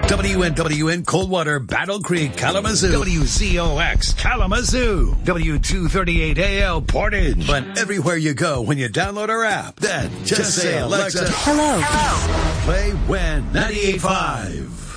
WNWN Coldwater, Battle Creek, Kalamazoo. WZOX, Kalamazoo. W238AL, Portage. But everywhere you go when you download our app, then just say, Alexa, Hello. Play When 98.5.